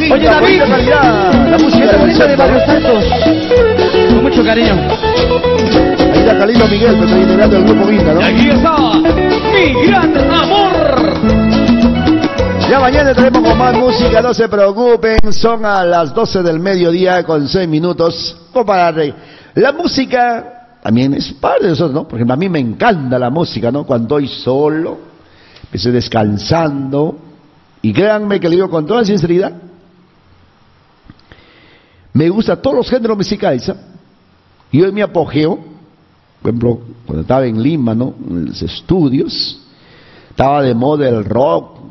Oye, David, la música bonita de Barrio Santos. Con mucho cariño. Ahí está Calilo Miguel, que está integrando el grupo Vinda, ¿no? Y aquí está mi gran amor. Ya mañana estaremos con más música, no se preocupen. Son a las 12 del mediodía con 6 minutos. Compadre, la música también es parte de nosotros, ¿no? Porque a mí me encanta la música, ¿no? Cuando estoy solo, estoy descansando. Y créanme que le digo con toda sinceridad, me gusta todos los géneros musicales, ¿eh? Yo en mi apogeo, por ejemplo, cuando estaba en Lima, ¿no? En los estudios, estaba de moda el rock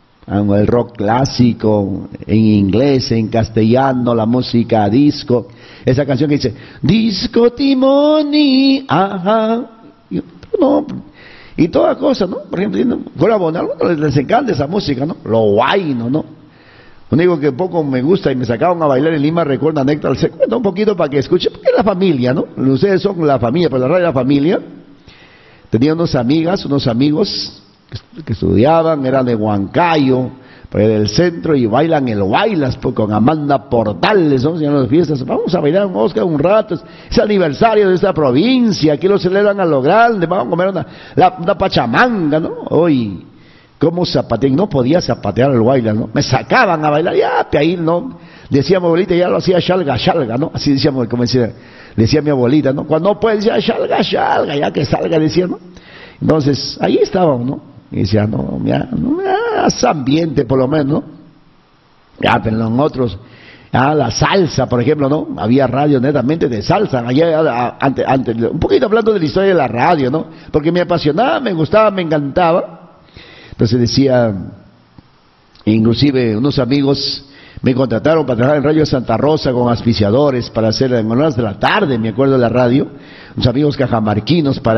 clásico, en inglés, en castellano, la música disco, esa canción que dice, Disco Timoni, ajá, no, y toda cosa, ¿no? Por ejemplo, fuera bueno, a algunos les encanta esa música, ¿no? Lo guayno, ¿no? Lo único que poco me gusta y me sacaban a bailar en Lima, recuerda Néctar, se cuenta un poquito para que escuche, porque es la familia, ¿no? Ustedes son la familia, pero la radio de la familia. Tenía unos amigos que estudiaban, eran de Huancayo, del centro, y bailan el Bailas pues, con Amanda Portales, ¿no? En las fiestas, vamos a bailar un Oscar un rato, es aniversario de esta provincia, aquí lo celebran a lo grande, vamos a comer una pachamanga, ¿no? Hoy, ¿cómo zapatean? No podía zapatear el Bailas, ¿no? Me sacaban a bailar, ya, ahí, ¿no? Decía mi abuelita, ya lo hacía shalga, ¿no? Así decíamos, como decía mi abuelita, ¿no? Cuando no puede decir shalga, ya que salga, decía, ¿no? Entonces, ahí estábamos, ¿no? Y decía, no, ya, haz ambiente por lo menos, ¿no? Ya, pero en otros, la salsa, por ejemplo, ¿no? Había radio netamente de salsa, allá, antes, un poquito hablando de la historia de la radio, ¿no? Porque me apasionaba, me gustaba, me encantaba. Entonces decía, inclusive unos amigos me contrataron para trabajar en Radio Santa Rosa con auspiciadores para hacer en horas de la tarde, me acuerdo de la radio, unos amigos cajamarquinos para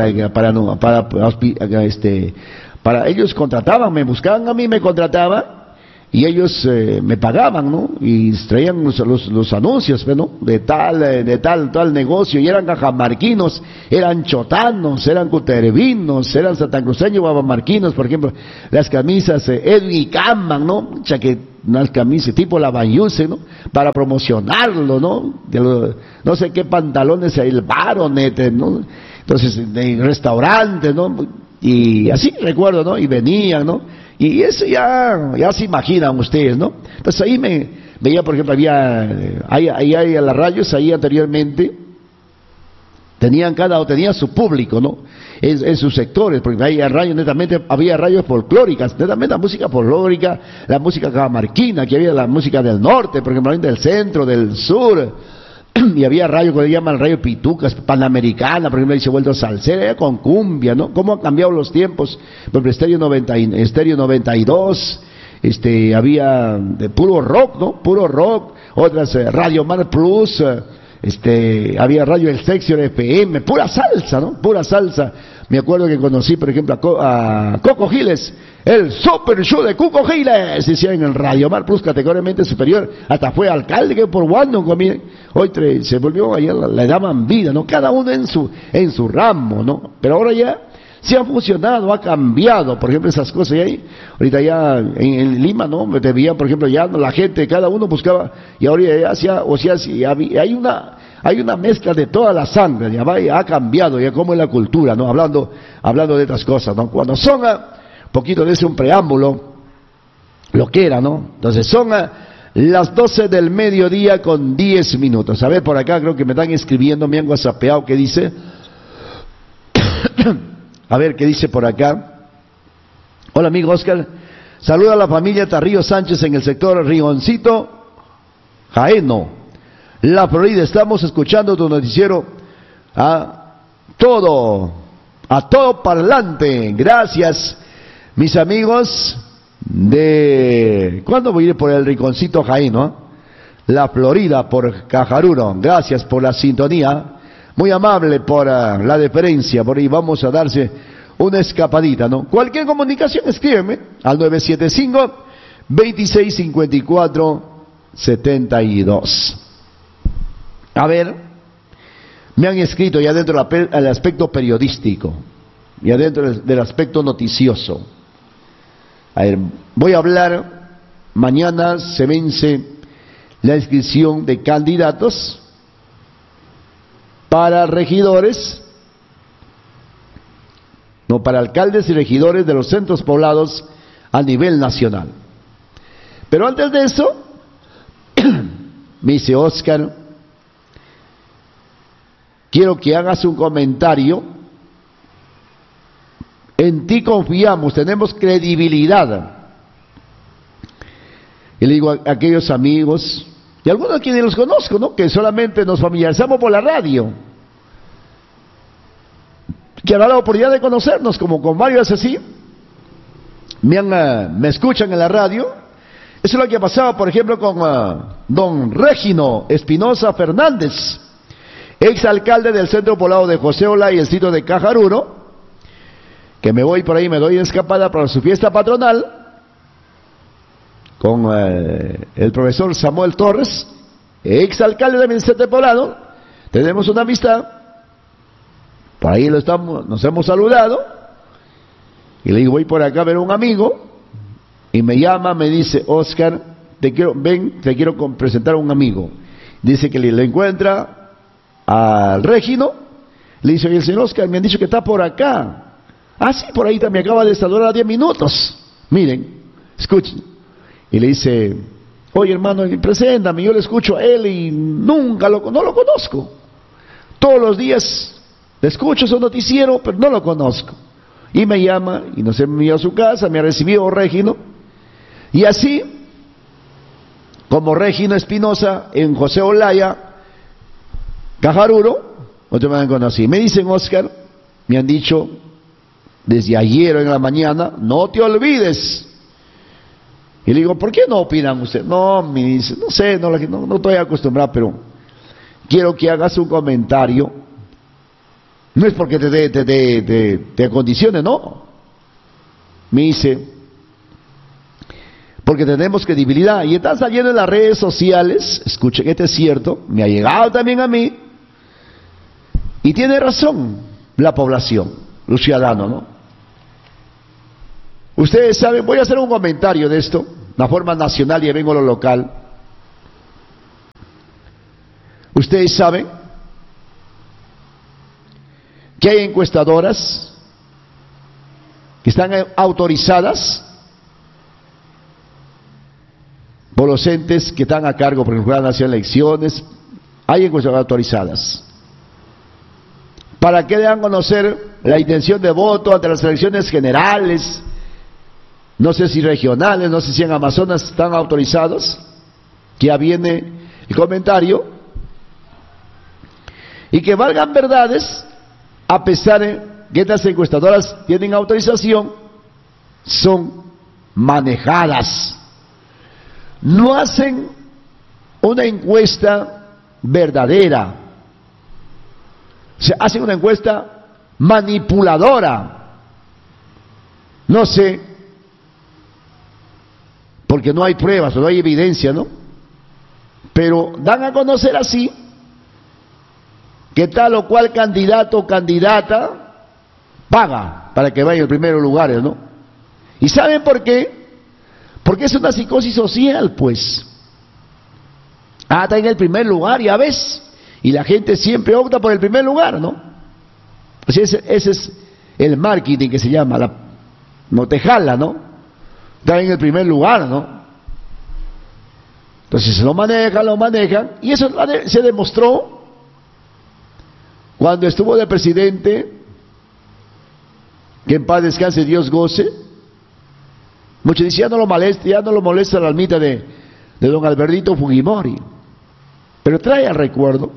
ellos contrataban, me buscaban a mí, me contrataban y ellos me pagaban, ¿no? Y traían los anuncios, ¿no? De tal negocio, y eran cajamarquinos, eran chotanos, eran cutervinos, eran santacruceños, guabamarquinos, por ejemplo, las camisas Edwin y Camman, ¿no? Unas camisas tipo la Banyuse, ¿no? Para promocionarlo, ¿no? No sé qué pantalones, el Baronet, ¿no? Entonces, de restaurantes, ¿no? Y así recuerdo, ¿no? Y venían, ¿no? Y eso ya se imaginan ustedes, ¿no? Entonces ahí me veía, por ejemplo, ahí a las radios, ahí anteriormente, tenía su público, ¿no? En sus sectores, porque había radios folclóricas, netamente la música folclórica, la música cajamarquina, que había la música del norte, por ejemplo, del centro, del sur. Y había radio que le llaman radio Pitucas, Panamericana, por ejemplo, ahí se ha vuelto salsera, con cumbia, ¿no? ¿Cómo han cambiado los tiempos? Por ejemplo, Estéreo 92, había de puro rock, ¿no? Puro rock, otras Radio Mar Plus, había Radio El Sector FM, pura salsa, ¿no? Pura salsa. Me acuerdo que conocí, por ejemplo, a Coco Giles, el super show de Coco Giles, decía en el Radio Mar Plus, categóricamente superior, hasta fue alcalde que por Wandon, hoy se volvió, allá le daban vida, ¿no? Cada uno en su ramo, ¿no? Pero ahora ya se ha fusionado, ha cambiado, por ejemplo, esas cosas, y ahí, ahorita ya en Lima, ¿no? Me veía, por ejemplo, ya la gente, cada uno buscaba, y ahora ya hay una mezcla de toda la sangre, ya ha cambiado, ya como es la cultura, ¿no? Hablando de otras cosas, ¿no? Cuando son poquito de ese un preámbulo, lo que era, ¿no? Entonces son las 12 del mediodía con 10 minutos. A ver, por acá creo que me están escribiendo, me han whatsappeado, ¿qué dice? A ver, ¿qué dice por acá? Hola, amigo Oscar. Saluda a la familia Tarrillo Sánchez en el sector Rioncito, Jaeno, La Florida. Estamos escuchando tu noticiero a todo parlante. Gracias, mis amigos de... ¿Cuándo voy a ir por el Rinconcito Jaeno? La Florida, por Cajaruro. Gracias por la sintonía. Muy amable por la deferencia. Por ahí vamos a darse una escapadita, ¿no? Cualquier comunicación, escríbeme al 975-2654-72. A ver, me han escrito ya dentro del aspecto periodístico, ya dentro del aspecto noticioso. A ver, voy a hablar, mañana se vence la inscripción de candidatos para regidores, no, para alcaldes y regidores de los centros poblados a nivel nacional. Pero antes de eso, me dice: Oscar, quiero que hagas un comentario. En ti confiamos, tenemos credibilidad. Y le digo a aquellos amigos, y algunos a quienes los conozco, ¿no?, que solamente nos familiarizamos por la radio, que han dado la oportunidad de conocernos, como con varios así, me escuchan en la radio. Eso es lo que ha pasado, por ejemplo, con don Regino Espinosa Fernández, exalcalde del centro poblado de José Olaya y el sitio de Cajaruro, que me voy por ahí, me doy escapada para su fiesta patronal, con el profesor Samuel Torres, exalcalde del centro poblado. Tenemos una amistad, por ahí nos hemos saludado, y le digo: voy por acá a ver a un amigo. Y me llama, me dice: Oscar, te quiero presentar a un amigo. Dice que le encuentra al Regino. Le dice: oye, el señor Oscar, me han dicho que está por acá. Ah, sí, por ahí también acaba de saludar a 10 minutos. Miren, escuchen. Y le dice: oye, hermano, preséntame. Yo le escucho a él y no lo conozco. Todos los días le escucho su noticiero, pero no lo conozco. Y me llama y nos hemos ido a su casa, me ha recibido Regino. Y así, como Regino Espinosa en José Olaya, Cajaruro, otros me han conocido. Me dicen: Oscar, me han dicho desde ayer en la mañana, no te olvides. Y le digo: ¿por qué no opinan ustedes? No, me dice, no sé, no estoy acostumbrado, pero quiero que hagas un comentario. No es porque te acondicione, no. Me dice: porque tenemos credibilidad. Y están saliendo en las redes sociales. Escuchen, este es cierto, me ha llegado también a mí. Y tiene razón la población, los ciudadanos, ¿no? Ustedes saben, voy a hacer un comentario de esto, la forma nacional, y vengo a lo local. Ustedes saben que hay encuestadoras que están autorizadas por los entes que están a cargo, por ejemplo, la Nación de Elecciones. Hay encuestadoras autorizadas para que den a conocer la intención de voto ante las elecciones generales, no sé si regionales, no sé si en Amazonas están autorizados, que ya viene el comentario, y que valgan verdades. A pesar de que estas encuestadoras tienen autorización, son manejadas. No hacen una encuesta verdadera. Se hace una encuesta manipuladora. No sé, porque no hay pruebas o no hay evidencia, ¿no? Pero dan a conocer así que tal o cual candidato o candidata paga para que vaya en los primeros lugares, ¿no? ¿Y saben por qué? Porque es una psicosis social, pues. Ah, está en el primer lugar, ya ves. Y la gente siempre opta por el primer lugar, ¿no? Pues ese es el marketing que se llama, no te jala, ¿no? Está en el primer lugar, ¿no? Entonces lo manejan, y eso se demostró cuando estuvo de presidente, que en paz descanse, Dios goce. Muchos dicen: ya no lo molesta la almita de don Albertito Fujimori. Pero trae al recuerdo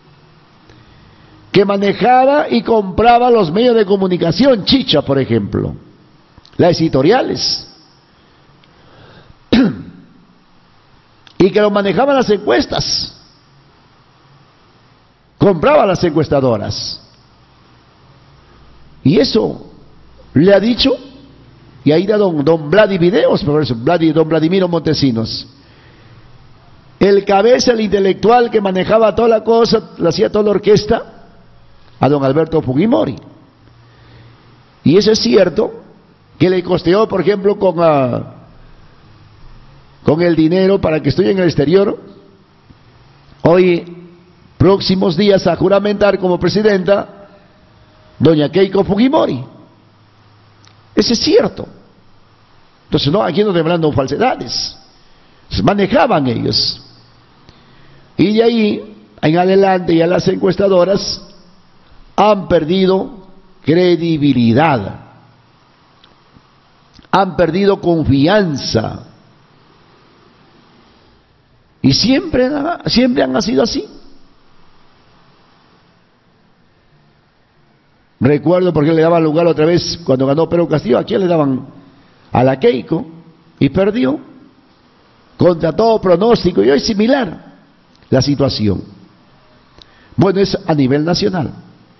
que manejaba y compraba los medios de comunicación, Chicha, por ejemplo, las editoriales, y que lo manejaban las encuestas, compraba las encuestadoras. Y eso le ha dicho, y ahí da don Vladi Videos, por eso, don Vladimiro Montesinos, el cabeza, el intelectual que manejaba toda la cosa, le hacía toda la orquesta, a don Alberto Fujimori. Y eso es cierto, que le costeó, por ejemplo, con el dinero para que estudie en el exterior, hoy, próximos días, a juramentar como presidenta doña Keiko Fujimori. Eso es cierto. Entonces, no, aquí no estoy hablando de falsedades. Se manejaban ellos. Y de ahí en adelante ya las encuestadoras han perdido credibilidad, han perdido confianza. Y siempre han sido así. Recuerdo porque le daban lugar otra vez cuando ganó Pedro Castillo. ¿A quién le daban? A la Keiko, y perdió contra todo pronóstico. Y hoy es similar la situación. Bueno, es a nivel nacional.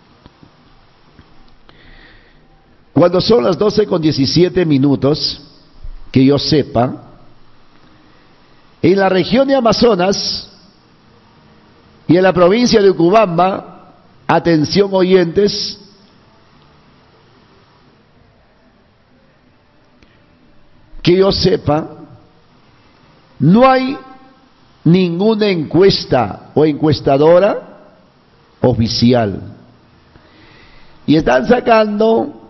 Cuando son las 12:17, que yo sepa, en la región de Amazonas y en la provincia de Ucubamba, atención oyentes, que yo sepa, no hay ninguna encuesta o encuestadora oficial. Y están sacando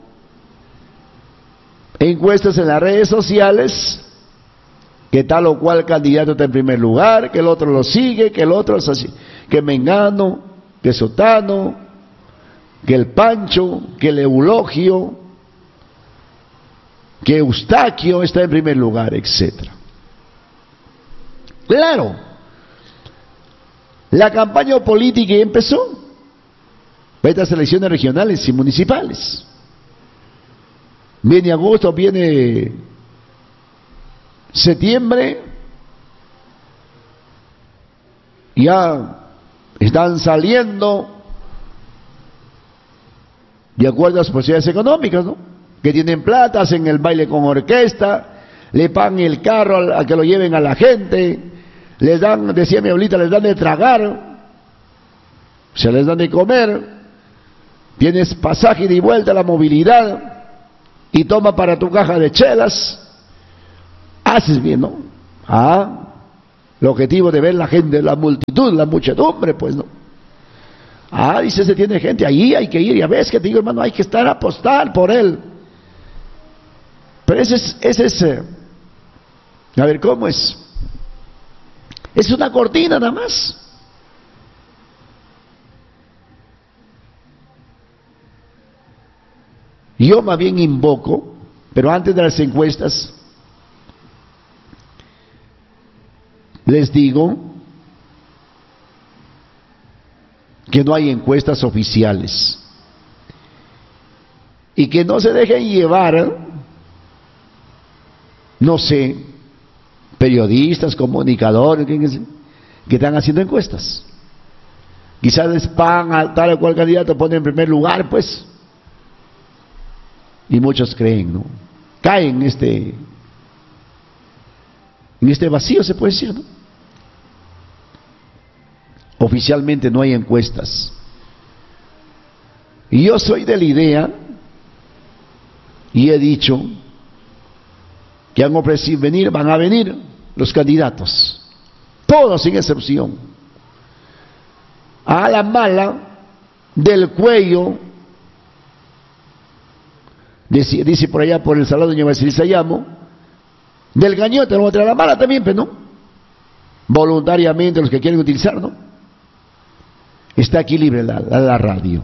encuestas en las redes sociales, que tal o cual candidato está en primer lugar, que el otro lo sigue, que el otro es así, que Mengano, que Sotano, que el Pancho, que el Eulogio, que Eustaquio está en primer lugar, etcétera. Claro, la campaña política ya empezó. Estas elecciones regionales y municipales. Viene agosto, viene septiembre, ya están saliendo de acuerdo a las posibilidades económicas, ¿no? Que tienen plata, hacen el baile con orquesta, le pagan el carro a que lo lleven a la gente, les dan, decía mi abuelita, les dan de tragar, se les dan de comer, tienes pasaje de vuelta a la movilidad y toma para tu caja de chelas, haces bien, ¿no? El objetivo de ver la gente, la multitud, la muchedumbre, pues, ¿no? Dice, se tiene gente ahí, hay que ir, ya ves que te digo, hermano, hay que estar a apostar por él. Pero ese es a ver, ¿cómo es? Es una cortina nada más. Yo más bien invoco, pero antes de las encuestas, les digo que no hay encuestas oficiales y que no se dejen llevar, no sé, periodistas, comunicadores que están haciendo encuestas. Quizás les pagan a tal o cual candidato, ponen en primer lugar, pues, y muchos creen, ¿no? Caen en este vacío, se puede decir, ¿no? Oficialmente no hay encuestas. Y yo soy de la idea, y he dicho, que han ofrecido venir, van a venir los candidatos, todos sin excepción, a la mala del cuello, dice por allá por el salado doña Basilisa Sayamo, del gañote, no, a la mala también, pero no, voluntariamente los que quieren utilizar, ¿no? Está aquí libre la radio.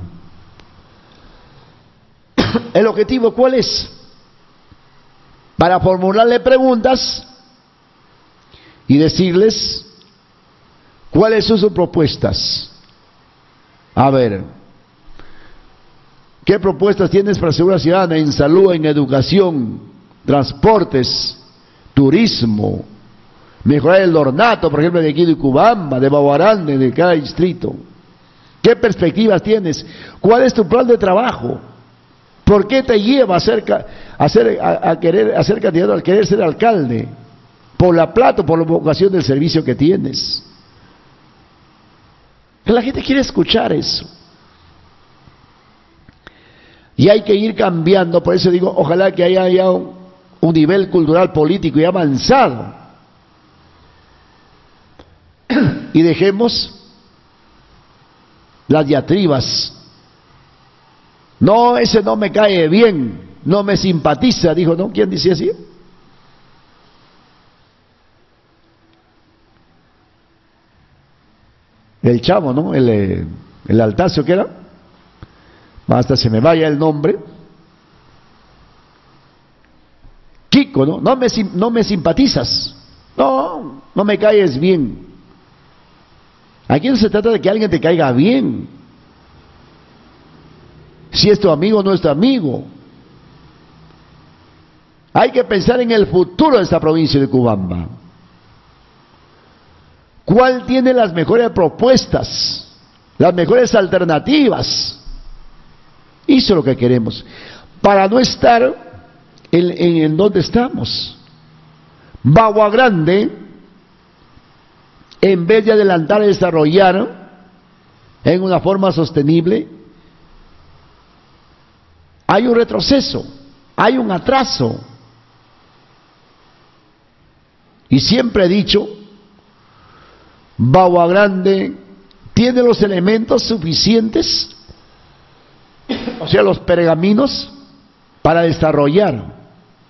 ¿El objetivo cuál es? Para formularle preguntas y decirles cuáles son sus propuestas. A ver, ¿qué propuestas tienes para la seguridad ciudadana en salud, en educación, transportes, turismo, mejorar el ornato, por ejemplo, de aquí de Ucubamba, de Baguarande, de cada distrito? ¿Qué perspectivas tienes? ¿Cuál es tu plan de trabajo? ¿Por qué te lleva a querer ser candidato, al querer ser alcalde? ¿Por la plata o por la vocación del servicio que tienes? La gente quiere escuchar eso. Y hay que ir cambiando, por eso digo, ojalá que haya ya un nivel cultural político y avanzado. Y dejemos las diatribas. No, ese no me cae bien, no me simpatiza, dijo, ¿no? ¿Quién decía así? El chavo, ¿no? El Altacio, ¿qué era? Hasta se me vaya el nombre. Kiko, ¿no? No me simpatizas. No, no me caes bien. Aquí no se trata de que alguien te caiga bien. Si es tu amigo o no es tu amigo. Hay que pensar en el futuro de esta provincia de Cubamba. ¿Cuál tiene las mejores propuestas? Las mejores alternativas. Eso es lo que queremos. Para no estar en donde estamos. Bagua Grande, en vez de adelantar y desarrollar en una forma sostenible, hay un retroceso, hay un atraso. Y siempre he dicho, Bagua Grande tiene los elementos suficientes, o sea, los pergaminos para desarrollar.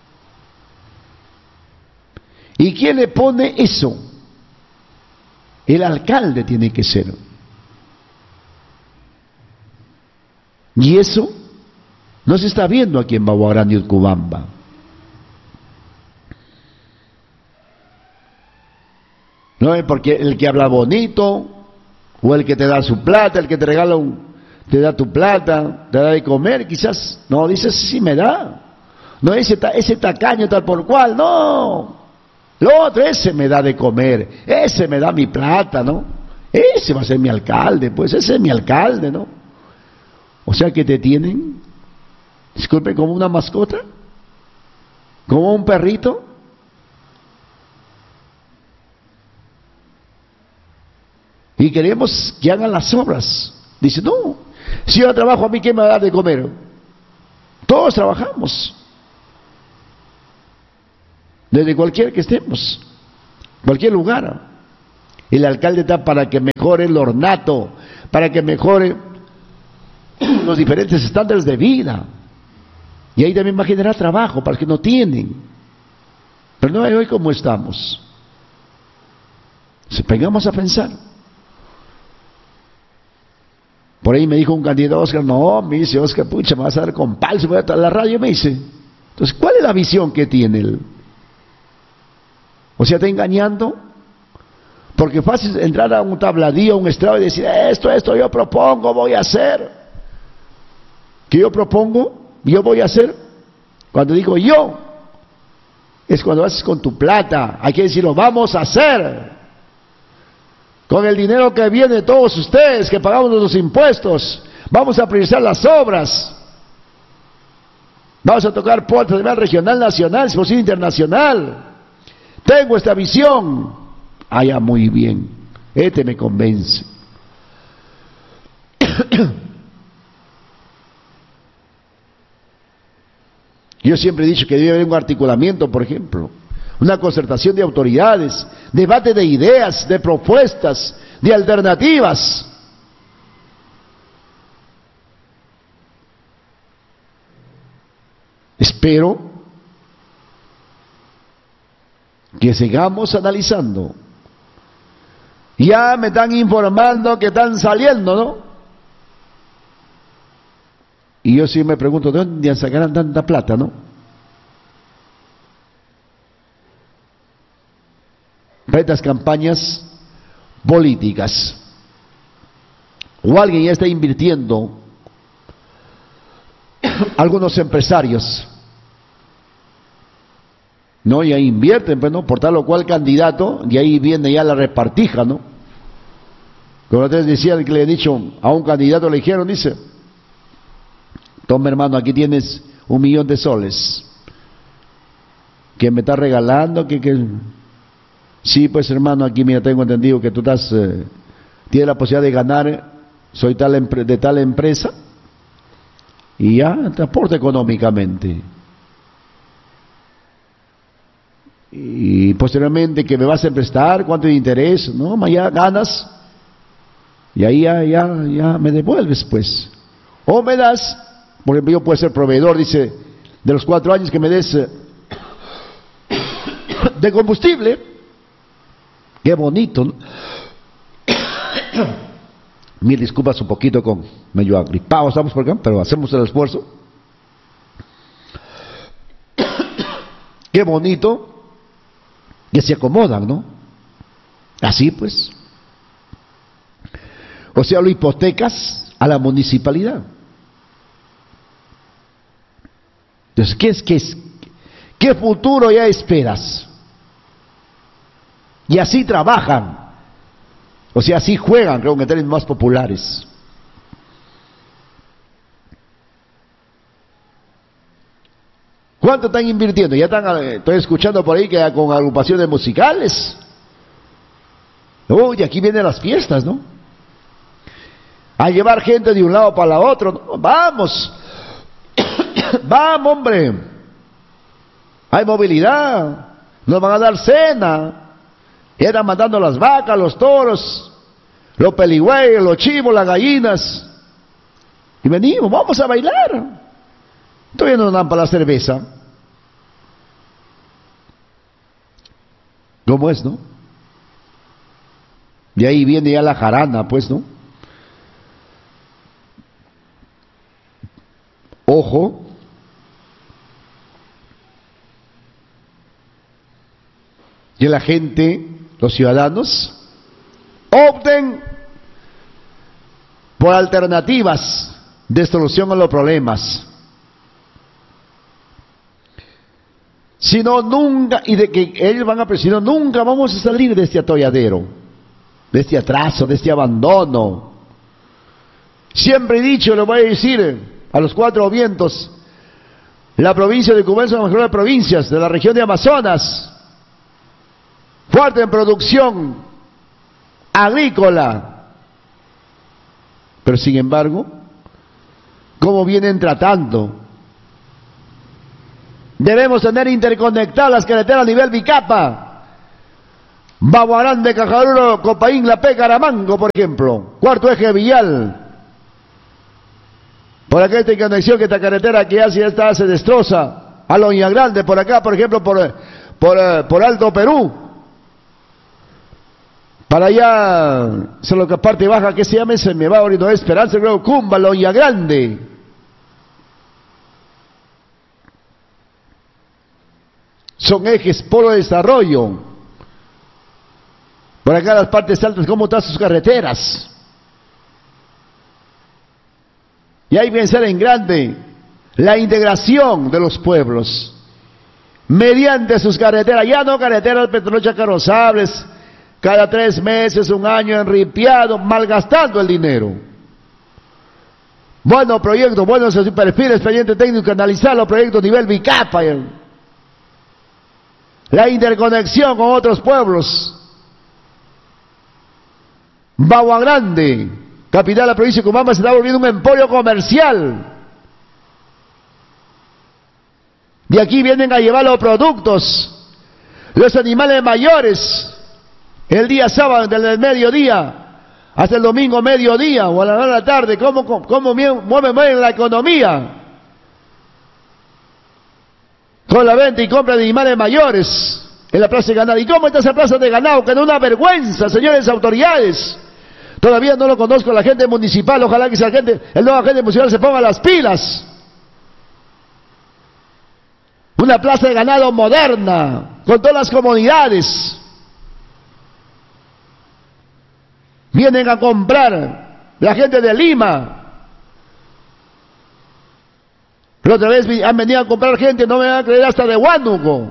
¿Y quién le pone eso? El alcalde tiene que ser. Y eso no se está viendo aquí en Bagua Grande y Cubamba. No es porque el que habla bonito, o el que te da su plata, el que te regala te da tu plata, te da de comer, quizás, no, dices, sí me da. No, ese tacaño tal por cual, no. Lo otro, ese me da de comer, ese me da mi plata, ¿no? Ese va a ser mi alcalde, pues ese es mi alcalde, ¿no? O sea que te tienen, disculpe, como una mascota, como un perrito. Y queremos que hagan las obras. Dice, no, si yo trabajo, a mí ¿quién me va a dar de comer? Todos trabajamos. Desde cualquier que estemos, cualquier lugar. El alcalde está para que mejore el ornato, para que mejore los diferentes estándares de vida. Y ahí también va a generar trabajo para los que no tienen. Pero no es hoy como estamos. Si pegamos a pensar. Por ahí me dijo un candidato, Oscar, no, me dice, Oscar, pucha, me vas a dar con pal, se voy a la radio, me dice. Entonces, ¿cuál es la visión que tiene él? O sea, está engañando, porque fácil entrar a un tabladío, a un estrado y decir, esto yo propongo, voy a hacer. ¿Qué yo propongo? Yo voy a hacer. Cuando digo yo, es cuando haces con tu plata, hay que decirlo, vamos a hacer. Con el dinero que viene de todos ustedes, que pagamos los impuestos, vamos a priorizar las obras. Vamos a tocar puertas a nivel regional, nacional, si posible internacional. Tengo esta visión. Ah, ya, muy bien. Este me convence. Yo siempre he dicho que debe haber un articulamiento, por ejemplo, una concertación de autoridades, debate de ideas, de propuestas, de alternativas. Espero que sigamos analizando. Ya me están informando que están saliendo, ¿no? Y yo sí me pregunto, ¿de dónde sacarán tanta plata, no? Para estas campañas políticas. O alguien ya está invirtiendo, algunos empresarios, ¿no? Ya invierten, pues, ¿no? Por tal o cual candidato, y ahí viene ya la repartija, ¿no? Como ustedes decían, que le he dicho a un candidato, le dijeron, dice, toma hermano, aquí tienes 1.000.000 de soles, que me está regalando, sí, pues hermano, aquí mira, tengo entendido que tú tienes la posibilidad de ganar, soy de tal empresa, y ya te aporta económicamente. Y posteriormente que me vas a prestar, cuánto de interés, ¿no? Ya ganas, Y ahí ya me devuelves, pues. O me das, por ejemplo, yo puedo ser proveedor, dice, de los 4 años que me des de combustible. Qué bonito, ¿no? Mil disculpas, un poquito con medio agripados estamos por acá, pero hacemos el esfuerzo. Qué bonito que se acomodan, ¿no? Así pues. O sea, lo hipotecas a la municipalidad. Entonces, ¿qué futuro ya esperas? Y así trabajan. O sea, así juegan, creo que en términos más populares. ¿Cuánto están invirtiendo? Ya estoy escuchando por ahí que con agrupaciones musicales. Uy, aquí vienen las fiestas, ¿no? A llevar gente de un lado para la otro. ¿No? Vamos. Vamos, hombre. Hay movilidad. Nos van a dar cena. Ya están matando las vacas, los toros, los peligüeyes, los chivos, las gallinas. Y venimos, vamos a bailar. Todavía no nos dan para la cerveza. ¿Cómo es, no? Y ahí viene ya la jarana, pues, ¿no? Ojo. Que la gente, los ciudadanos, opten por alternativas de solución a los problemas. Si no, nunca, y de que ellos van a presionar, nunca vamos a salir de este atolladero, de este atraso, de este abandono. Siempre he dicho, lo voy a decir a los 4 vientos, la provincia de Cubén es la mejor de provincias de la región de Amazonas, fuerte en producción agrícola, pero sin embargo, ¿cómo vienen tratando? Debemos tener interconectadas las carreteras a nivel Vicapa, Baguarán, Cajaruro, Copaín, La P, Caramango, por ejemplo, cuarto eje vial. Por acá esta conexión, que esta carretera que ya se destroza, a Loña Grande, por acá, por ejemplo, por Alto Perú, para allá, solo que parte baja, que se llama, se me va ahorita, Esperanza, creo, Cumba, Loña Grande. Son ejes polo de desarrollo. Por acá las partes altas, ¿cómo están sus carreteras? Y hay que pensar en grande la integración de los pueblos mediante sus carreteras, ya no carreteras petroleras carrozables, cada 3 meses, 1 año enripiado, malgastando el dinero. Buenos proyectos, buenos perfiles, expediente técnico, analizar los proyectos a nivel Vicapa. La interconexión con otros pueblos. Bagua Grande, capital de la provincia de Cumamba, se está volviendo un emporio comercial. De aquí vienen a llevar los productos, los animales mayores, el día sábado, desde el mediodía hasta el domingo mediodía o a la hora de la tarde. ¿Cómo mueven la economía? Con la venta y compra de animales mayores en la plaza de ganado. ¿Y cómo está esa plaza de ganado? Que no es una vergüenza, señores autoridades. Todavía no lo conozco la gente municipal. Ojalá que el nuevo agente municipal se ponga las pilas. Una plaza de ganado moderna, con todas las comodidades. Vienen a comprar la gente de Lima. La otra vez han venido a comprar gente, no me van a creer, hasta de Huánuco.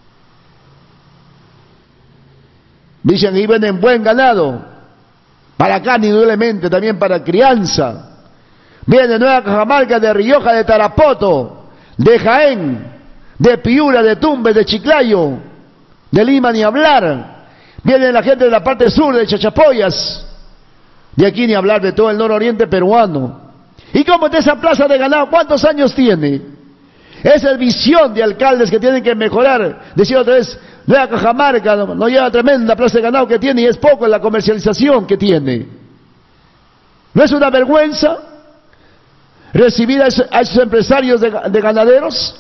Dicen que venden buen ganado, para carne indudablemente, también para crianza. Vienen de Nueva Cajamarca, de Rioja, de Tarapoto, de Jaén, de Piura, de Tumbes, de Chiclayo, de Lima ni hablar. Vienen la gente de la parte sur, de Chachapoyas, de aquí ni hablar, de todo el nororiente peruano. ¿Y cómo está esa plaza de ganado? ¿Cuántos años tiene? Esa es visión de alcaldes que tienen que mejorar. Decía otra vez, Nueva Cajamarca no lleva tremenda plaza de ganado que tiene, y es poco en la comercialización que tiene. ¿No es una vergüenza recibir a esos empresarios de ganaderos?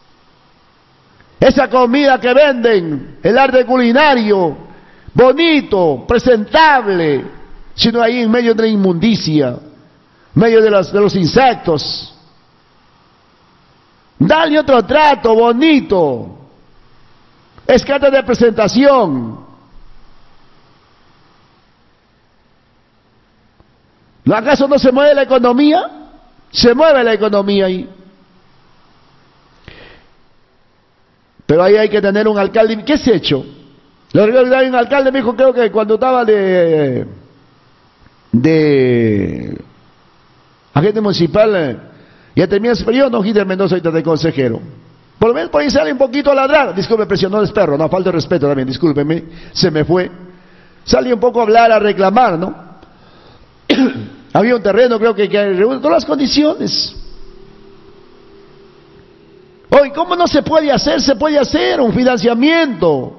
Esa comida que venden, el arte culinario, bonito, presentable, sino ahí en medio de la inmundicia, en medio de los insectos. Dale otro trato bonito. Es carta de presentación. ¿Acaso no se mueve la economía? Se mueve la economía ahí. Pero ahí hay que tener un alcalde. ¿Qué se ha hecho? La realidad, hay un alcalde, me dijo, creo que cuando estaba de agente municipal, ya termina su periodo, no, Gider Mendoza ahorita de consejero. Por lo menos por ahí sale un poquito a ladrar. Disculpe, presidente, no es perro, no, falta de respeto también, discúlpeme, se me fue. Sale un poco a hablar, a reclamar, ¿no? Había un terreno, creo que reúne todas las condiciones. Hoy, ¿cómo no se puede hacer? Se puede hacer un financiamiento.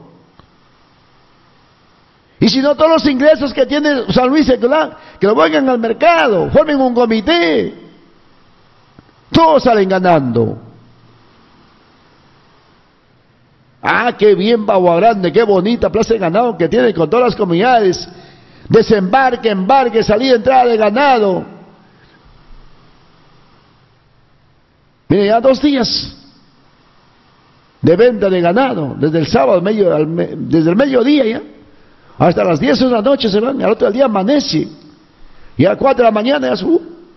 Y si no, todos los ingresos que tiene San Luis, que lo pongan al mercado, formen un comité. Todos salen ganando. Ah, qué bien Bagua Grande, qué bonita plaza de ganado que tiene con todas las comunidades. Desembarque, embarque, salida, entrada de ganado. Mire, ya 2 días de venta de ganado, desde el sábado, desde el mediodía ya, hasta las 10 de la noche se van, al otro día amanece, y a las 4 de la mañana ya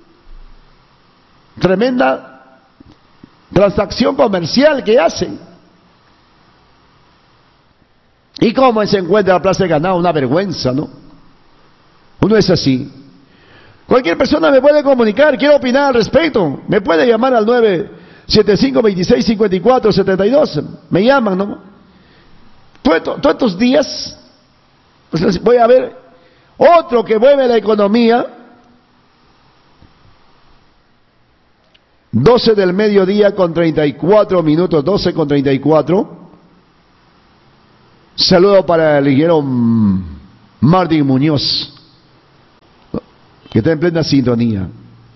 tremenda transacción comercial que hacen. ¿Y cómo se encuentra la plaza de ganado? Una vergüenza, ¿no? Uno es así. Cualquier persona me puede comunicar, quiero opinar al respecto, me puede llamar al 975-26-54-72, me llaman, ¿no? Todos estos días, pues voy a ver otro que mueve la economía. 12 del mediodía con 34 minutos, 12 con 34. Saludo para el ingeniero Martín Muñoz, que está en plena sintonía.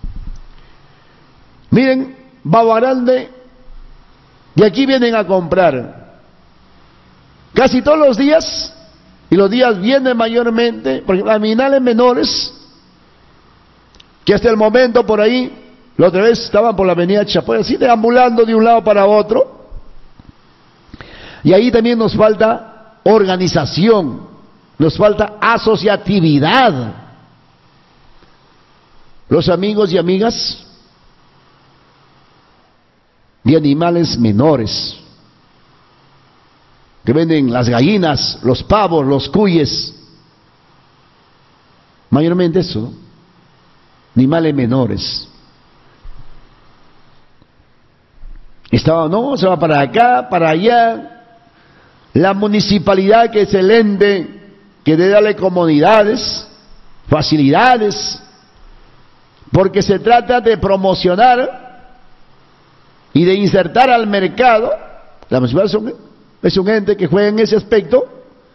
Miren, Bagua Grande, de aquí vienen a comprar casi todos los días, y los días vienen mayormente, por ejemplo, aminales menores, que hasta el momento por ahí, la otra vez estaban por la avenida Chapoy, así deambulando de un lado para otro, y ahí también nos falta organización, nos falta asociatividad. Los amigos y amigas de animales menores que venden las gallinas, los pavos, los cuyes, mayormente eso, ¿no? Animales menores. No, se va para acá, para allá. La municipalidad, que es el ente que debe darle comodidades, facilidades, porque se trata de promocionar y de insertar al mercado. La municipalidad es un ente que juega en ese aspecto,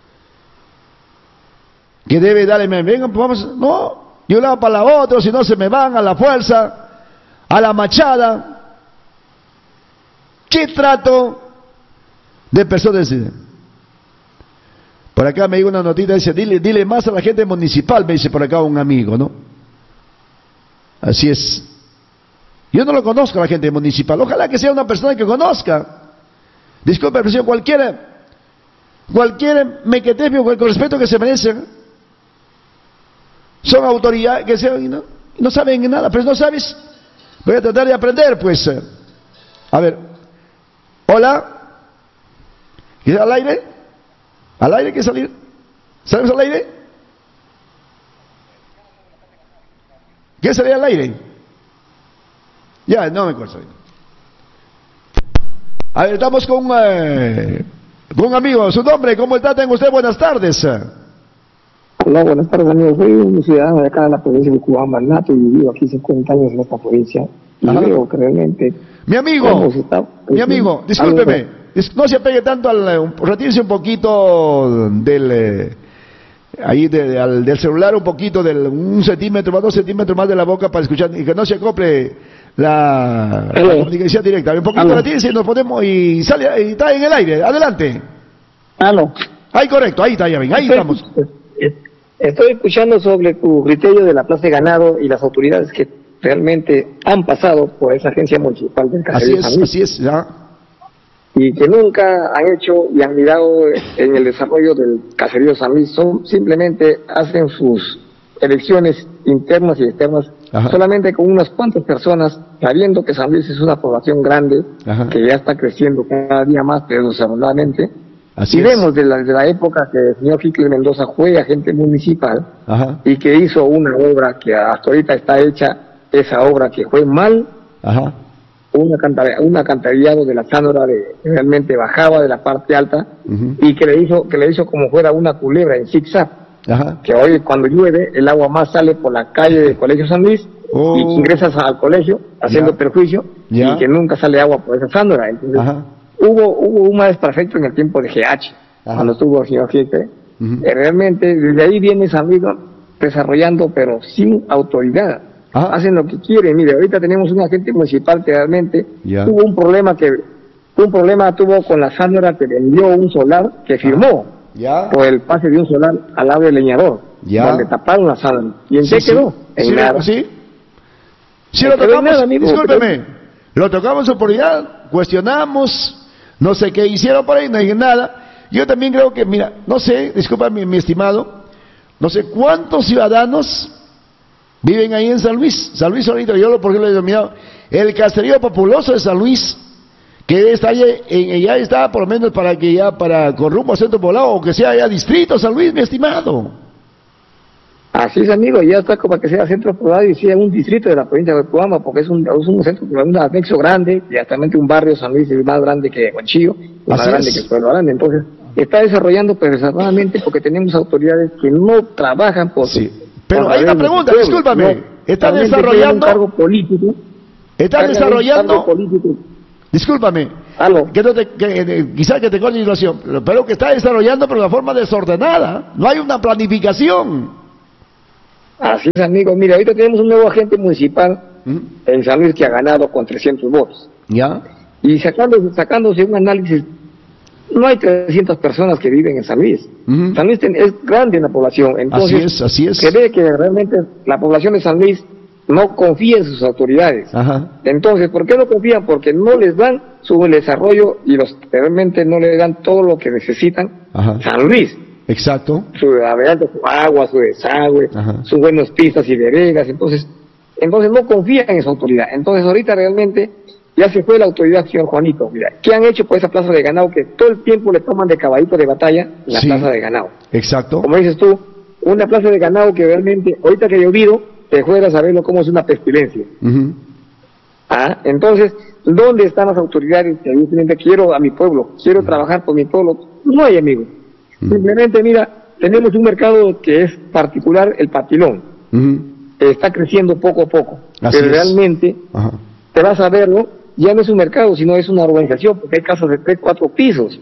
que debe darle, vengan, pues vamos, no, de un lado para la otro, si no se me van a la fuerza, a la machada. ¿Qué trato de personas? Por acá me llega una notita, dice, dile más a la gente municipal, me dice por acá un amigo, ¿no? Así es. Yo no lo conozco a la gente municipal, ojalá que sea una persona que conozca. Disculpe, presidente, cualquier mequetefio con el respeto que se merecen, son autoridades que sean, no saben nada, pero no sabes, voy a tratar de aprender, pues. A ver, hola, ¿quieres al aire? ¿Al aire que salir? ¿Salimos al aire? ¿Quieres salir al aire? Ya, no me acuerdo. A ver, estamos con un amigo. ¿Su nombre? ¿Cómo está? Tenga usted buenas tardes. Hola, buenas tardes, amigo. Soy un ciudadano de acá de la provincia de Cubamba, nato, y vivo aquí 50 años en esta provincia. Y veo que realmente... Mi amigo, discúlpeme. No se apegue tanto retírese un poquito del ahí del celular un poquito, un centímetro más, 2 centímetros más de la boca para escuchar y que no se acople la comunicación directa. Un poquito la tiene, si nos ponemos y sale, y está en el aire. Adelante. Aló. Ahí correcto, ahí está, ya ven, ahí estamos. Estoy escuchando sobre tu criterio de la Plaza de Ganado y las autoridades que realmente han pasado por esa agencia municipal del caserío San Luis. Así es, ya. Y que nunca han hecho y han mirado en el desarrollo del caserío San Luis, simplemente hacen sus elecciones internas y externas solamente con unas cuantas personas, sabiendo que San Luis es una población grande, que ya está creciendo cada día más, pero desordenadamente. Y vemos de la época que el señor Hitler Mendoza fue agente municipal y que hizo una obra que hasta ahorita está hecha, esa obra que fue mal, un alcantarillado de la Zánora que realmente bajaba de la parte alta y que le hizo como fuera una culebra en zigzag, que hoy cuando llueve el agua más sale por la calle del Colegio San Luis y ingresas al colegio haciendo perjuicio y que nunca sale agua por esa Zánora. Entonces hubo un mal desperfecto en el tiempo de GH, cuando estuvo el señor Hitler. Realmente desde ahí viene San Luis desarrollando pero sin autoridad. Hacen lo que quieren. Mire, ahorita tenemos un agente municipal que realmente tuvo un problema tuvo con la Zánora, que vendió un solar que firmó por el pase de un solar al lado del leñador, donde taparon la Zánora. ¿Y en qué quedó? En nada. Sí, lo tocamos, discúlpeme, lo tocamos en oportunidad, cuestionamos, no sé qué hicieron por ahí, no hay nada. Yo también creo que, mira, no sé, disculpa mi estimado, no sé cuántos ciudadanos viven ahí en San Luis. San Luis ahorita, por ejemplo, he denominado el caserío populoso de San Luis, que está ya está por lo menos con rumbo a centro poblado, o que sea ya distrito San Luis, mi estimado. Así es, amigo, ya está como que sea centro poblado y sea un distrito de la provincia de Puama, porque es un centro, un anexo grande, y actualmente un barrio San Luis es más grande que Huanchillo, más grande que Pueblo Grande. Entonces está desarrollando, pero desafortunadamente porque tenemos autoridades que no trabajan por Pero hay una pregunta, discúlpame, ¿están desarrollando? Un cargo político. ¿Están desarrollando? Discúlpame, quizás que te corte la situación, pero que está desarrollando pero de forma desordenada, no hay una planificación. Así es, amigo. Mira, ahorita tenemos un nuevo agente municipal en San Luis que ha ganado con 300 votos. Y sacándose un análisis, no hay 300 personas que viven en San Luis. San Luis es grande en la población, entonces así es. Se ve que realmente la población de San Luis no confía en sus autoridades. Entonces, ¿por qué no confían? Porque no les dan su desarrollo y realmente no les dan todo lo que necesitan San Luis. Exacto. Su agua, su desagüe, sus buenas pistas y veredas. Entonces no confían en su autoridad. Entonces ahorita realmente ya se fue la autoridad, señor Juanito. Mira, ¿qué han hecho por esa plaza de ganado que todo el tiempo le toman de caballito de batalla la plaza de ganado? Exacto. Como dices tú, una plaza de ganado que realmente, ahorita que ha llovido, te fuera a saberlo cómo es una pestilencia. Entonces, ¿dónde están las autoridades que dicen, quiero a mi pueblo, quiero trabajar por mi pueblo? No hay, amigo. Simplemente, mira, tenemos un mercado que es particular, el Patilón. Está creciendo poco a poco. Pero realmente, te vas a verlo, ya no es un mercado, sino es una urbanización, porque hay casas de 3, 4 pisos.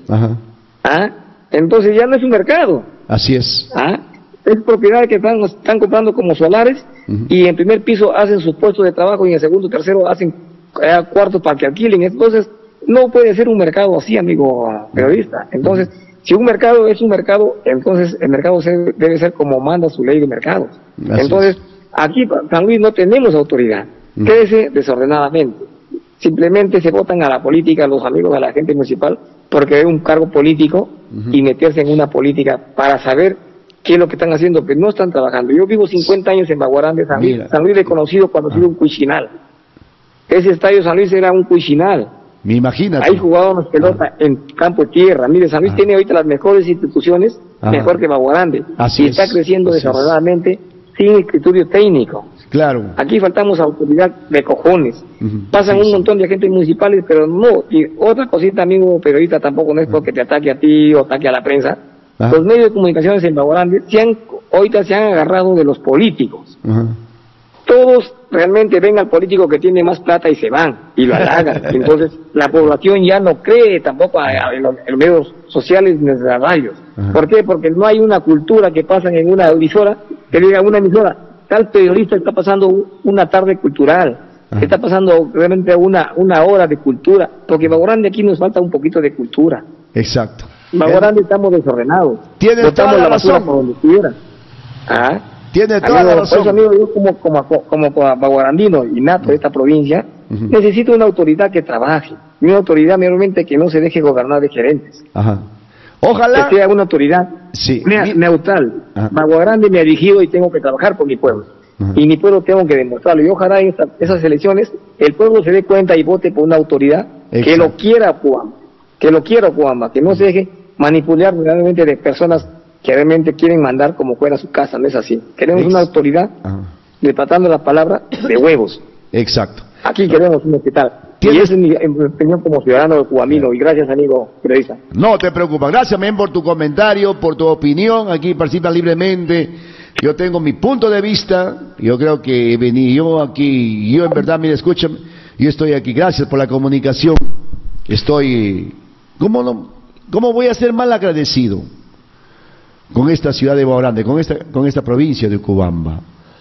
Entonces ya no es un mercado. Así es. Es propiedad que están comprando como solares, y en primer piso hacen sus puestos de trabajo y en el segundo, tercero hacen cuartos para que alquilen. Entonces no puede ser un mercado así, amigo periodista. Entonces, si un mercado es un mercado, entonces el mercado debe ser como manda su ley de mercados. Entonces, aquí en San Luis no tenemos autoridad, crece desordenadamente. Simplemente se votan a la política los amigos de la gente municipal porque es un cargo político y meterse en una política para saber qué es lo que están haciendo, pero no están trabajando. Yo vivo 50 años en Baguarán, San Luis. San Luis reconocido cuando ha sido un cuichinal. Ese estadio San Luis era un cuichinal. Me imagino. Ahí jugábamos pelota en campo de tierra. Mire, San Luis tiene ahorita las mejores instituciones, mejor que Baguarán. Y está creciendo desordenadamente sin escritorio técnico. Claro. Aquí faltamos autoridad de cojones. Pasan un montón de agentes municipales, pero no. Y otra cosita, amigo periodista, tampoco no es porque te ataque a ti o ataque a la prensa. Los medios de comunicaciones en Baguarán ahorita se han agarrado de los políticos. Todos realmente ven al político que tiene más plata y se van, y lo halagan. Entonces, la población ya no cree tampoco en los medios sociales ni en las radios. ¿Por qué? Porque no hay una cultura que pasan en una emisora, que diga una emisora, tal periodista está pasando una tarde cultural, está pasando realmente una hora de cultura, porque Bajo Grande aquí nos falta un poquito de cultura. Exacto. Bajo Grande estamos desordenados. Tiene toda la razón. Por donde quiera. Tiene toda la razón. Por eso, amigo, yo como baguarandino y nato de esta provincia, necesito una autoridad que trabaje, y una autoridad realmente que no se deje gobernar de gerentes. Ojalá que sea una autoridad neutral. Baguarande me ha dirigido y tengo que trabajar por mi pueblo. Y mi pueblo tengo que demostrarlo. Y ojalá en esas elecciones el pueblo se dé cuenta y vote por una autoridad que lo quiera Cuamba, que no se deje manipular realmente de personas que realmente quieren mandar como fuera su casa. No es así. Queremos una autoridad, tratando la palabra, de huevos. Exacto. Aquí queremos un hospital. Y esa es mi opinión como ciudadano de cubamino. Y gracias, amigo periodista. No te preocupes. Gracias, men, por tu comentario, por tu opinión. Aquí participa libremente. Yo tengo mi punto de vista. Yo creo que yo en verdad, mire, escúchame. Yo estoy aquí. Gracias por la comunicación. ¿Cómo voy a ser mal agradecido con esta ciudad de Bajo Grande, con esta provincia de Cubamba?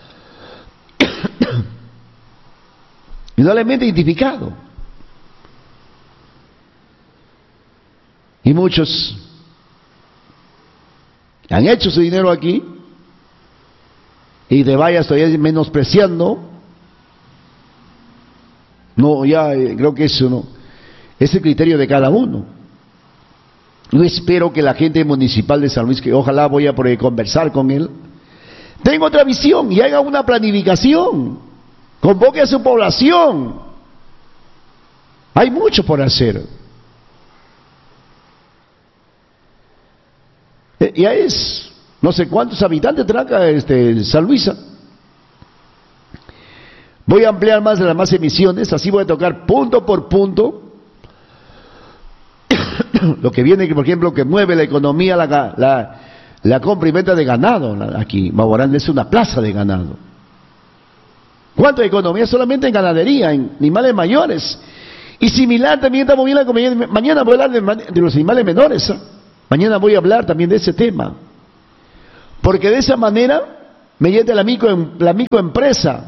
Indudablemente identificado. Y muchos han hecho su dinero aquí y te vayas todavía menospreciando. No, ya creo que eso no es el criterio de cada uno. Yo espero que la gente municipal de San Luis, que ojalá voy a poder conversar con él, tenga otra visión y haga una planificación, convoque a su población. Hay mucho por hacer. Ya es, no sé cuántos habitantes tendrá San Luis. Voy a ampliar más emisiones, así voy a tocar punto por punto lo que viene, por ejemplo, que mueve la economía, la compra y venta de ganado. Aquí, Bajo Grande es una plaza de ganado. ¿Cuánto de economía? Solamente en ganadería, en animales mayores. Y similar también estamos viendo, mañana voy a hablar de los animales menores. Mañana voy a hablar también de ese tema. Porque de esa manera, mediante la microempresa,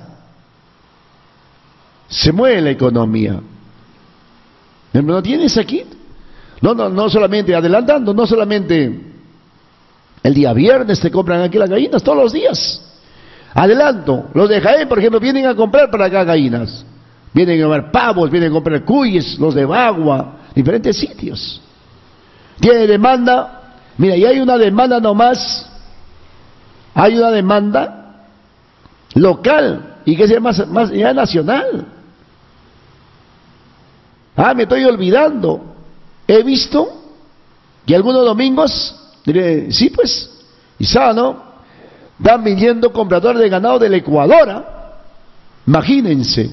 se mueve la economía. ¿No tienes aquí? No solamente adelantando, no solamente el día viernes te compran aquí las gallinas, todos los días. Adelanto, los de Jaén, por ejemplo, vienen a comprar para acá gallinas. Vienen a comprar pavos, vienen a comprar cuyes, los de Bagua, diferentes sitios. Tiene demanda, mira, y hay una demanda nomás, hay una demanda local y que sea más ya nacional. Me estoy olvidando. He visto que algunos domingos, diré, sí pues, quizá, ¿no? Están viniendo compradores de ganado del Ecuador, imagínense.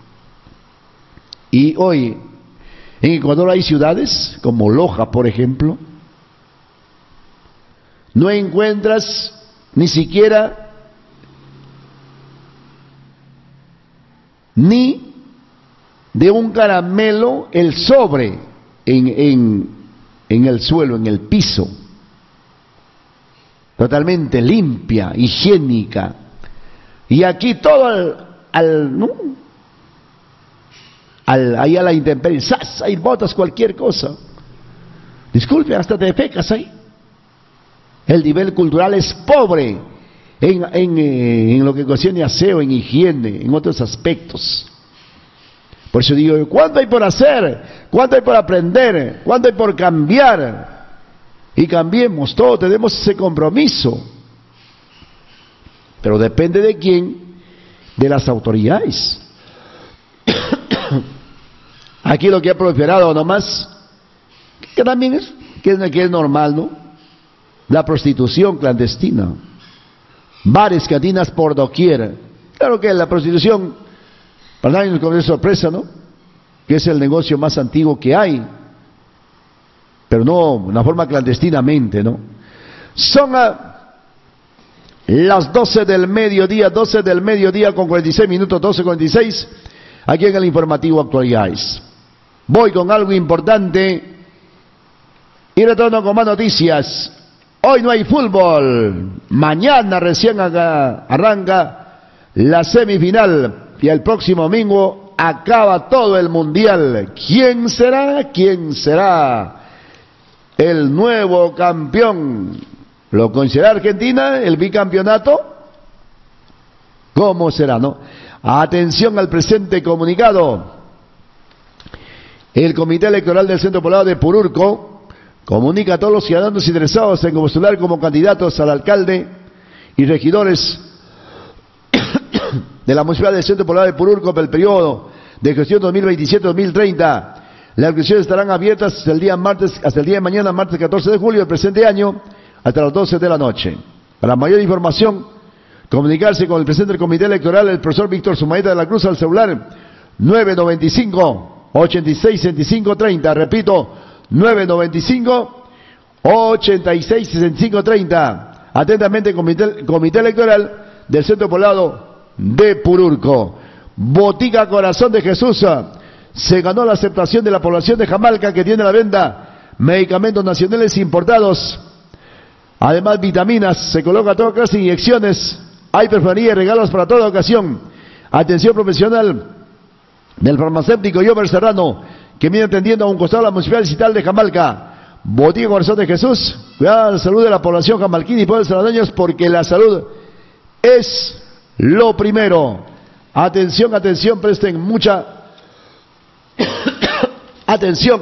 Y hoy, en Ecuador hay ciudades como Loja, por ejemplo, no encuentras ni siquiera ni de un caramelo el sobre en el suelo, en el piso, totalmente limpia, higiénica. Y aquí todo ahí a la intemperie, ¡zas! Ahí botas cualquier cosa. Disculpe, hasta te pecas ahí. El nivel cultural es pobre en lo que concierne aseo, en higiene, en otros aspectos. Por eso digo, ¿cuánto hay por hacer? ¿Cuánto hay por aprender? ¿Cuánto hay por cambiar? Y cambiemos, todos tenemos ese compromiso. Pero depende de quién, de las autoridades. Aquí lo que ha proliferado nomás, que también que es normal, ¿no? La prostitución clandestina. Bares, cantinas por doquier. Claro que la prostitución, para nadie nos come sorpresa, ¿no? Que es el negocio más antiguo que hay. Pero no, una forma clandestinamente, ¿no? Son las 12 del mediodía con 46 minutos, 12:46, aquí en el informativo Actualidades. Voy con algo importante y retorno con más noticias. Hoy no hay fútbol, mañana recién arranca la semifinal y el próximo domingo acaba todo el mundial. ¿Quién será? ¿Quién será el nuevo campeón? ¿Lo considera Argentina el bicampeonato? ¿Cómo será, no? Atención al presente comunicado. El Comité Electoral del Centro Poblado de Pururco comunica a todos los ciudadanos interesados en postular como candidatos al alcalde y regidores de la Municipalidad del Centro Poblado de Pururco para el periodo de gestión 2027-2030. Las inscripciones estarán abiertas hasta el día de mañana, martes 14 de julio del presente año, hasta las 12 de la noche. Para mayor información, comunicarse con el presidente del Comité Electoral, el profesor Víctor Sumaeta de la Cruz, al celular 995-866530. Repito, 995-866530. Atentamente, Comité Electoral del Centro Poblado de Pururco. Botica Corazón de Jesús se ganó la aceptación de la población de Jamalca, que tiene a la venta medicamentos nacionales importados. Además, vitaminas, se coloca toda clase de inyecciones, hay perfumería y regalos para toda ocasión. Atención profesional del farmacéutico Yomer Serrano, que viene atendiendo a un costado de la Municipalidad Distrital de Jamalca. Botica Corazón de Jesús, cuidado la salud de la población jamalquina y pueblos salvadoreños, porque la salud es lo primero. Atención, atención, presten mucha atención.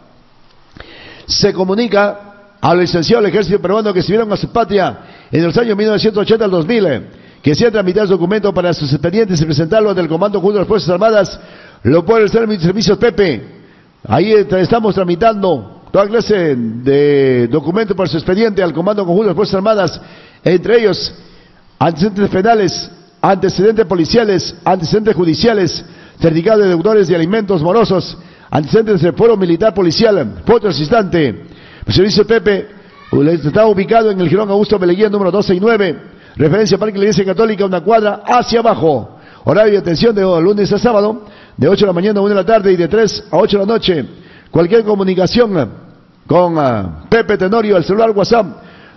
Se comunica a los licenciados del ejército peruano que sirvieron a su patria en los años 1980 al 2000, que se han tramitado documentos para sus expedientes y presentarlo ante el Comando Conjunto de las Fuerzas Armadas, lo puede hacer mis servicios Pepe. Ahí estamos tramitando toda clase de documentos para su expediente al Comando Conjunto de las Fuerzas Armadas, entre ellos antecedentes penales, antecedentes policiales, antecedentes judiciales, certificado de deudores de alimentos morosos, antecedentes del fuero militar policial, foto asistente. El servicio Pepe está ubicado en el Girón Augusto Beleguía número 269, referencia Parque de la Iglesia Católica, una cuadra hacia abajo. Horario de atención de lunes a sábado, de 8 de la mañana a 1 de la tarde y de 3 a 8 de la noche. Cualquier comunicación con Pepe Tenorio, el celular WhatsApp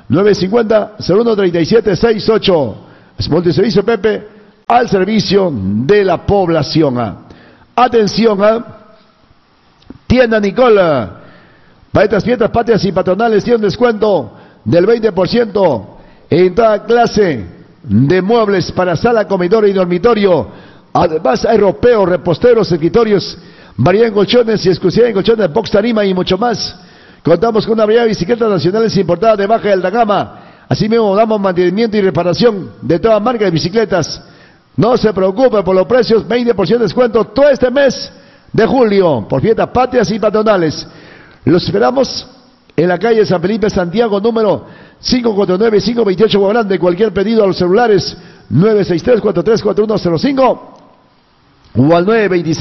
950-013768. Es multiservicio Pepe al servicio de la población. Atención, tienda Nicola. Para estas fiestas patrias y patronales tiene un descuento del 20% en toda clase de muebles para sala, comedor y dormitorio. Además hay ropeos, reposteros, escritorios, variedad en colchones y exclusividad en colchones de box, tarima y mucho más. Contamos con una variedad de bicicletas nacionales importadas de baja y alta gama. Asimismo damos mantenimiento y reparación de toda marca de bicicletas. No se preocupe por los precios, 20% de descuento todo este mes de julio por fiestas patrias y patronales. Los esperamos en la calle San Felipe Santiago, número 549-528 Guagrande. Cualquier pedido a los celulares 963-434105 o al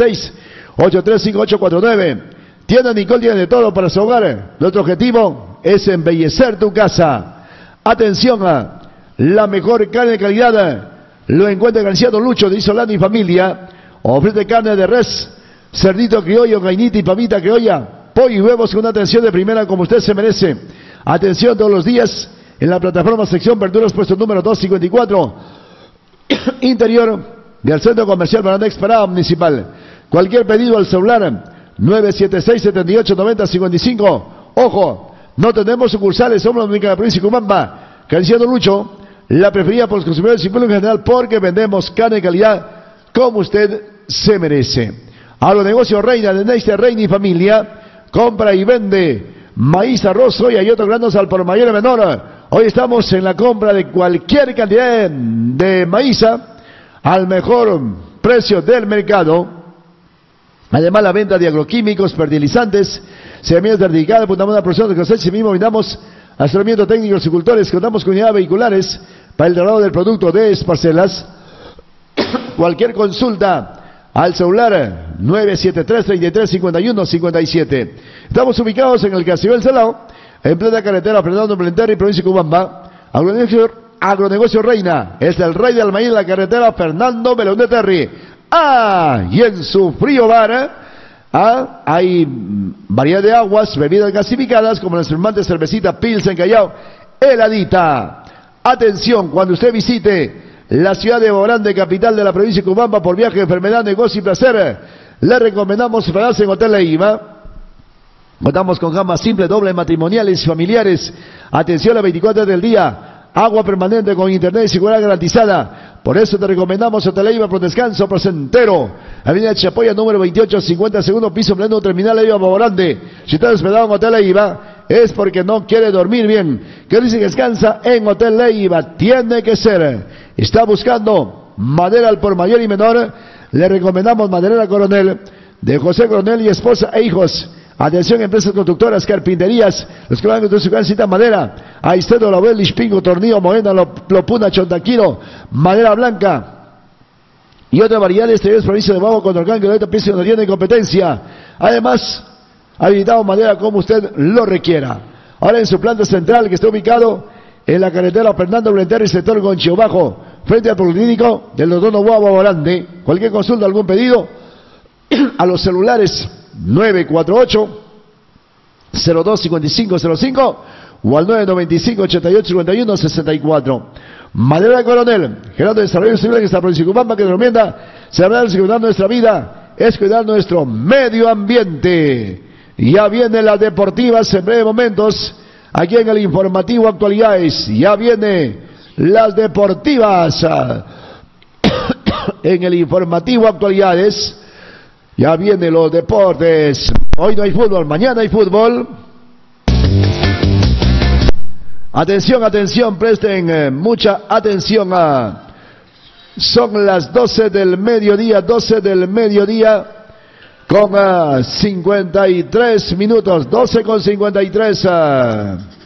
926-835849. Tienda Nicole tiene de todo para su hogar. Nuestro objetivo es embellecer tu casa. Atención, la mejor carne de calidad lo encuentra en García Don Lucho de Solano y Familia. Ofrece carne de res, cerdito criollo, gainita y pavita criolla, pollo y huevos con una atención de primera como usted se merece. Atención todos los días en la plataforma sección verduras, puesto número 254, interior del Centro Comercial Bananex Parada Municipal. Cualquier pedido al celular 976-7890-55. Ojo, no tenemos sucursales, somos la única de la provincia de Cumamba. García Don Lucho, la preferida por los consumidores y público en general, porque vendemos carne de calidad como usted se merece. Agronegocio Reina de Neisser Reina y Familia. Compra y vende maíz, arroz, soya y otros granos al por mayor y menor. Hoy estamos en la compra de cualquier cantidad de maíz al mejor precio del mercado. Además, la venta de agroquímicos, fertilizantes, semillas certificadas, apuntamos a la producción de cosecha y mismo brindamos asesoramiento técnico a los agricultores. Contamos con unidades vehiculares para el traslado del producto de parcelas. Cualquier consulta al celular 973-3351-57. Estamos ubicados en el Castillo del Salao, en plena carretera Fernando Blenterri, provincia de Cubamba. Agronegocio Reina. Es el rey del maíz en la carretera Fernando Belón de Terry. Y en su frío bar, hay variedad de aguas, bebidas gasificadas, como la espumante cervecita Pilsen Callao, heladita. Atención, cuando usted visite la ciudad de Borande, capital de la provincia de Cubamba, por viaje, enfermedad, negocio y placer, le recomendamos hospedarse en Hotel Leiva. Contamos con camas simples, dobles, matrimoniales y familiares. Atención a 24 horas del día. Agua permanente con internet y seguridad garantizada. Por eso te recomendamos Hotel Leiva por descanso placentero. Avenida Chapoya, número 28, 50 segundos, piso pleno, terminal Leiva, Borande. Si estás hospedado en Hotel Leiva, es porque no quiere dormir bien. Que dice que descansa en Hotel Leiva. Tiene que ser. Está buscando madera al por mayor y menor. Le recomendamos Maderera Coronel, de José Coronel y esposa e hijos. Atención, empresas constructoras, carpinterías, los que van a construir su casita, madera, Aistedo, Laurel, Lispingo, Tornillo, Moena, Lopuna, Chontaquiro, madera blanca y otras variedades de exteriores, provincia de Bago, Condorcán, que ahorita piensa que no tiene competencia. Además, habilitado madera como usted lo requiera. Ahora en su planta central, que está ubicado en la carretera Fernando Blenterri, sector Gonchio Bajo, frente al Policlínico del Doctor Novoa, Borande. Cualquier consulta, algún pedido, a los celulares 948-025505 o al 995-8851-64. Madera Coronel, Gerardo de Desarrollo Civil en esta provincia de Cubamba, que nos recomienda celebrar y cuidar nuestra vida, es cuidar nuestro medio ambiente. Ya vienen las deportivas en breves momentos, aquí en el informativo Actualidades. Ya vienen las deportivas en el informativo Actualidades. Ya vienen los deportes. Hoy no hay fútbol, mañana hay fútbol. Atención, atención, presten mucha atención. Son las 12 del mediodía, 12 del mediodía con 53 minutos, 12 con 53.